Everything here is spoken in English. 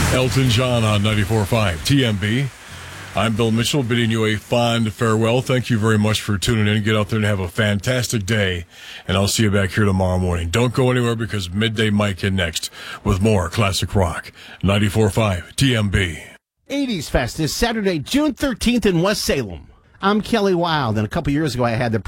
Elton John on 94.5 TMB. I'm Bill Mitchell, bidding you a fond farewell. Thank you very much for tuning in. Get out there and have a fantastic day, and I'll see you back here tomorrow morning. Don't go anywhere because Midday Mike in next with more classic rock. 94.5 TMB. 80s Fest is Saturday, June 13th in West Salem. I'm Kelly Wild, and a couple years ago I had the